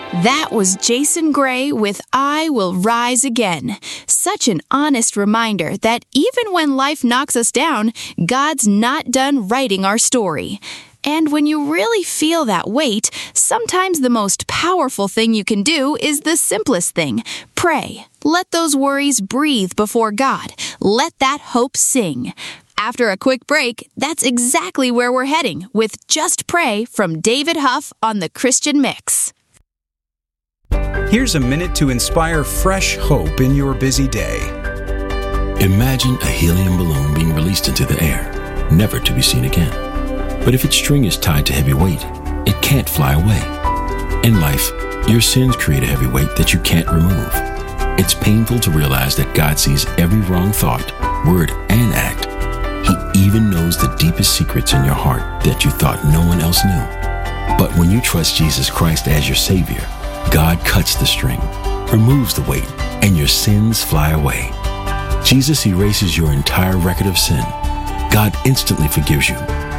That was Jason Gray with I Will Rise Again. Such an honest reminder that even when life knocks us down, God's not done writing our story. And when you really feel that weight, sometimes the most powerful thing you can do is the simplest thing. Pray. Let those worries breathe before God. Let that hope sing. After a quick break, that's exactly where we're heading with Just Pray from David Huff on the Christian Mix. Here's a minute to inspire fresh hope in your busy day. Imagine a helium balloon being released into the air, never to be seen again. But if its string is tied to heavy weight, it can't fly away. In life, your sins create a heavy weight that you can't remove. It's painful to realize that God sees every wrong thought, word, and act. He even knows the deepest secrets in your heart that you thought no one else knew. But when you trust Jesus Christ as your Savior, God cuts the string, removes the weight, and your sins fly away. Jesus erases your entire record of sin. God instantly forgives you,